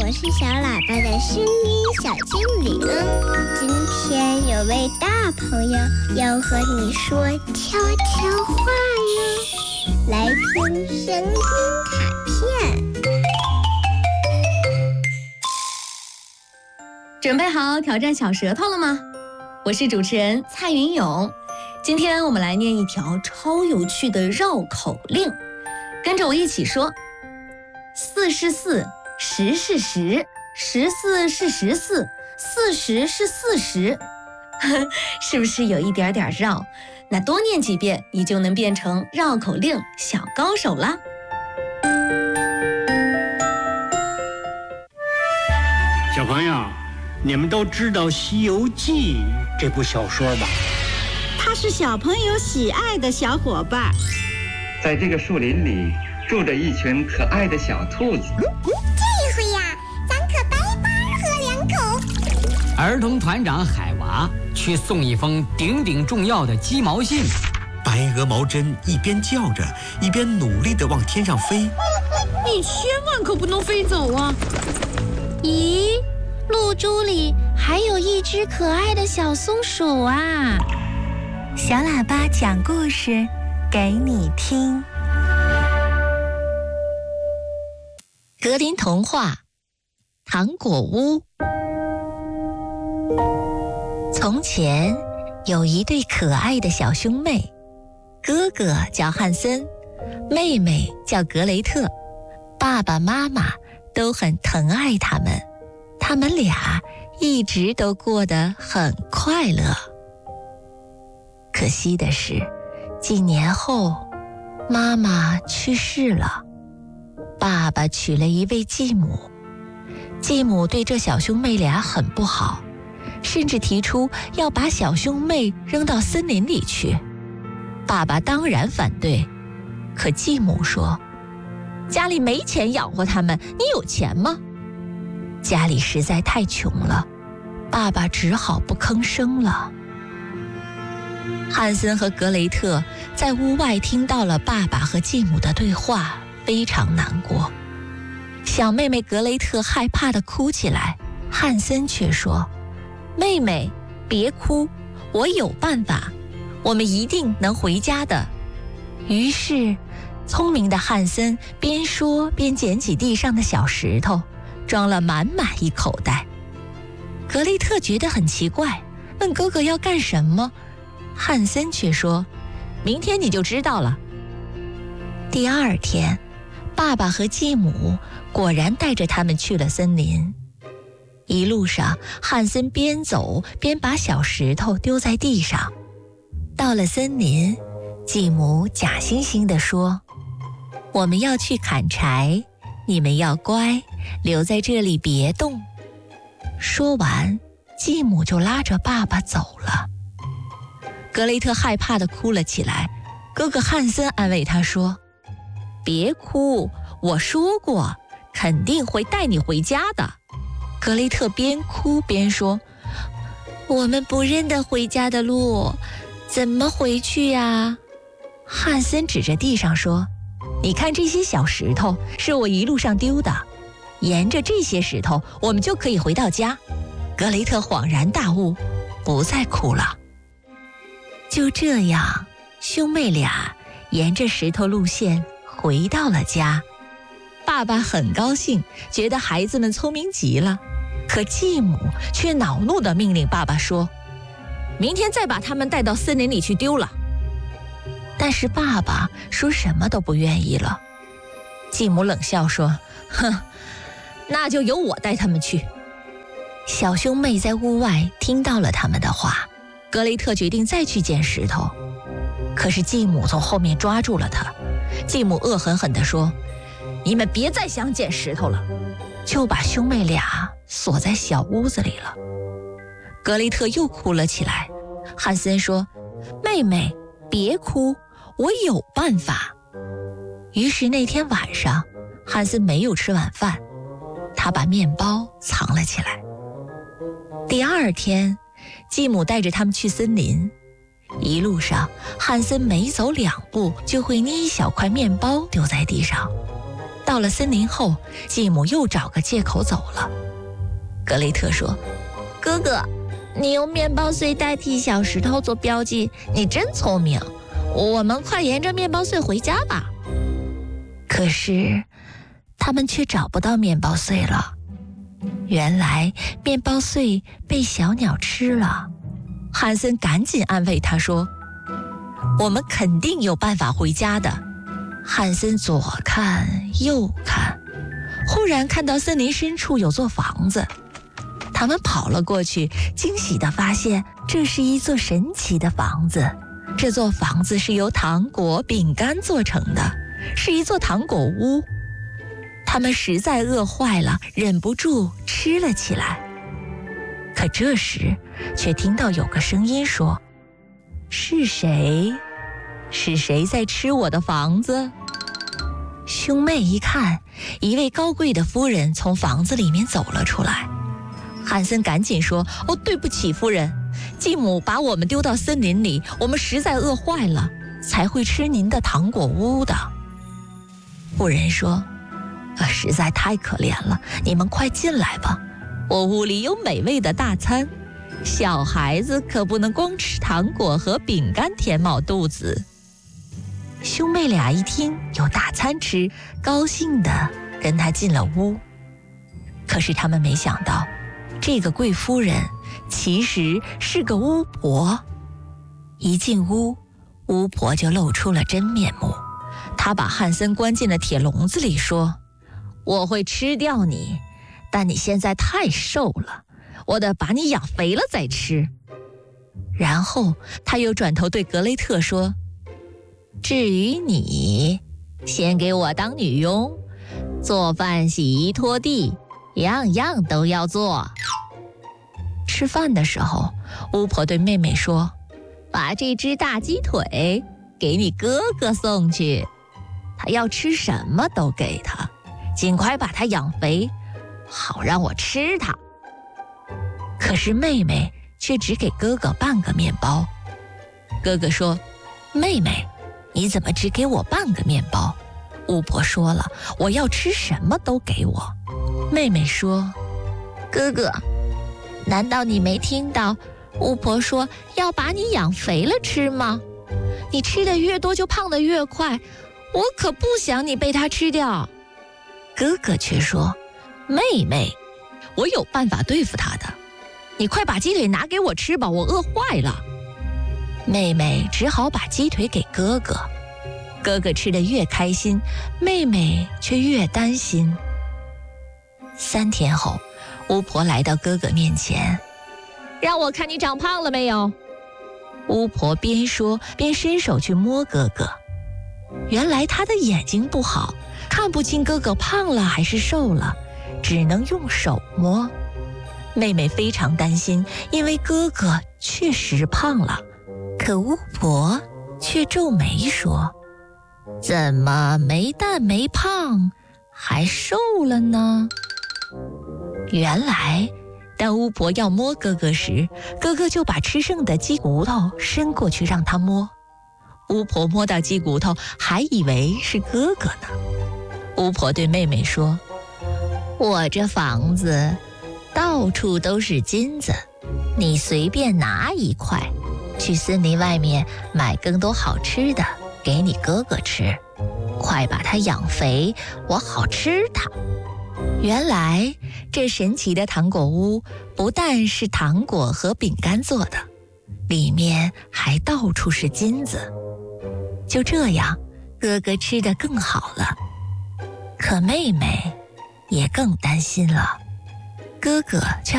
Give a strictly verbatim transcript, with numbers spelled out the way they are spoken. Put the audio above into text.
是小喇叭的声音小精灵。今天有位大朋友要和你说悄悄话呢，来听声音卡片。 准备好挑战小舌头了吗？我是主持人蔡云勇，今天我们来念一条超有趣的绕口令，跟着我一起说：四是四，十是十，十四是十四，四十是四十，是不是有一点点绕？那多念几遍，你就能变成绕口令小高手啦。 小朋友，你们都知道《西游记》这部小说吧？ 它是小朋友喜爱的小伙伴。 在这个树林里住着一群可爱的小兔子。 这回呀，咱可白班喝两口。 儿童团长海娃去送一封顶顶重要的鸡毛信。 白鹅毛针一边叫着，一边努力地往天上飞。 你千万可不能飞走啊！ 咦，露珠里还有一只可爱的小松鼠啊！ 小喇叭讲故事给你听。 格林童话，糖果屋。从前有一对可爱的小兄妹，哥哥叫汉森，妹妹叫格雷特，爸爸妈妈都很疼爱他们，他们俩一直都过得很快乐。可惜的是，几年后，妈妈去世了，爸爸娶了一位继母。继母对这小兄妹俩很不好，甚至提出要把小兄妹扔到森林里去。爸爸当然反对，可继母说：家里没钱养活他们，你有钱吗？家里实在太穷了，爸爸只好不吭声了。汉森和格雷特在屋外听到了爸爸和继母的对话，非常难过。小妹妹格雷特害怕地哭起来，汉森却说：妹妹，别哭，我有办法，我们一定能回家的。于是聪明的汉森边说边捡起地上的小石头，装了满满一口袋。格雷特觉得很奇怪，问哥哥要干什么，汉森却说：明天你就知道了。第二天，爸爸和继母果然带着他们去了森林。一路上，汉森边走边把小石头丢在地上。到了森林，继母假惺惺地说：我们要去砍柴，你们要乖，留在这里别动。说完，继母就拉着爸爸走了。格雷特害怕地哭了起来，哥哥汉森安慰他说：别哭，我说过，肯定会带你回家的。格雷特边哭边说：我们不认得回家的路，怎么回去呀？汉森指着地上说：你看这些小石头是我一路上丢的，沿着这些石头我们就可以回到家。格雷特恍然大悟，不再哭了。就这样，兄妹俩沿着石头路线回到了家。爸爸很高兴，觉得孩子们聪明极了，可继母却恼怒地命令爸爸说：明天再把他们带到森林里去丢了。但是爸爸说什么都不愿意了。继母冷笑说：哼，那就由我带他们去。小兄妹在屋外听到了他们的话，格雷特决定再去捡石头，可是继母从后面抓住了他。继母恶狠狠地说：你们别再想捡石头了，就把兄妹俩锁在小屋子里了。格雷特又哭了起来。汉森说：妹妹，别哭，我有办法。于是那天晚上，汉森没有吃晚饭，他把面包藏了起来。第二天，继母带着他们去森林。一路上，汉森每走两步就会捏一小块面包丢在地上。 到了森林后，继母又找个借口走了。格雷特说：哥哥，你用面包碎代替小石头做标记，你真聪明，我们快沿着面包碎回家吧。可是他们却找不到面包碎了，原来面包碎被小鸟吃了。汉森赶紧安慰他说：我们肯定有办法回家的。汉森左看右看，忽然看到森林深处有座房子，他们跑了过去，惊喜地发现这是一座神奇的房子。这座房子是由糖果、饼干做成的，是一座糖果屋。他们实在饿坏了，忍不住吃了起来。可这时却听到有个声音说：是谁？是谁在吃我的房子？兄妹一看，一位高贵的夫人从房子里面走了出来。汉森赶紧说：哦，对不起，夫人，继母把我们丢到森林里，我们实在饿坏了，才会吃您的糖果屋的。妇人说：啊，实在太可怜了，你们快进来吧，我屋里有美味的大餐，小孩子可不能光吃糖果和饼干填饱肚子。兄妹俩一听有大餐吃，高兴地跟他进了屋。可是他们没想到，这个贵夫人其实是个巫婆。一进屋，巫婆就露出了真面目。她把汉森关进了铁笼子里，说：我会吃掉你，但你现在太瘦了，我得把你养肥了再吃。然后她又转头对格雷特说：至于你，先给我当女佣，做饭、洗衣、拖地，样样都要做。吃饭的时候，巫婆对妹妹说：把这只大鸡腿给你哥哥送去，他要吃什么都给他，尽快把他养肥，好让我吃它。可是妹妹却只给哥哥半个面包。哥哥说：妹妹，你怎么只给我半个面包？巫婆说了，我要吃什么都给我。妹妹说：哥哥，难道你没听到巫婆说要把你养肥了吃吗？你吃的越多就胖得越快，我可不想你被它吃掉。哥哥却说：妹妹，我有办法对付它的，你快把鸡腿拿给我吃吧，我饿坏了。妹妹只好把鸡腿给哥哥。哥哥吃得越开心，妹妹却越担心。三天后，巫婆来到哥哥面前：让我看你长胖了没有。巫婆边说边伸手去摸哥哥。原来他的眼睛不好，看不清哥哥胖了还是瘦了，只能用手摸。妹妹非常担心，因为哥哥确实胖了。可巫婆却皱眉说：怎么没蛋没胖，还瘦了呢？原来当巫婆要摸哥哥时，哥哥就把吃剩的鸡骨头伸过去让他摸。巫婆摸到鸡骨头，还以为是哥哥呢。巫婆对妹妹说：我这房子到处都是金子，你随便拿一块，去森林外面买更多好吃的给你哥哥吃，快把它养肥，我好吃它。原来这神奇的糖果屋不但是糖果和饼干做的，里面还到处是金子。就这样，哥哥吃得更好了，可妹妹也更担心了。哥哥却